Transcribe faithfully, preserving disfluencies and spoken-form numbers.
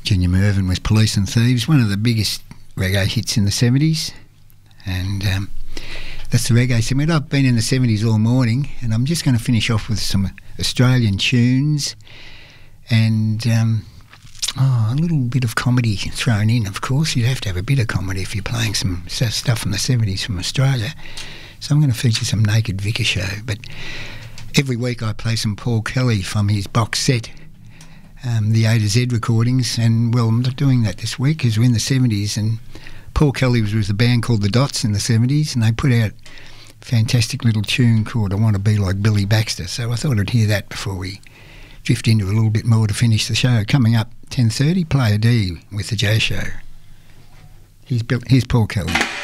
Junior Mervyn with Police and Thieves, one of the biggest reggae hits in the seventies. And um, that's the reggae segment. I've been in the seventies all morning, and I'm just going to finish off with some Australian tunes and um, oh, a little bit of comedy thrown in, of course. You'd have to have a bit of comedy if you're playing some stuff from the seventies from Australia. So I'm going to feature some Naked Vicar Show. But every week I play some Paul Kelly from his box set, um, the A to Z recordings. And, well, I'm not doing that this week because we're in the seventies. And Paul Kelly was with a band called The Dots in the seventies, and they put out a fantastic little tune called I Want to Be Like Billy Baxter. So I thought I'd hear that before we drift into a little bit more to finish the show. Coming up, ten thirty, Player D with The Jay Show. Here's, Bill, here's Paul Kelly.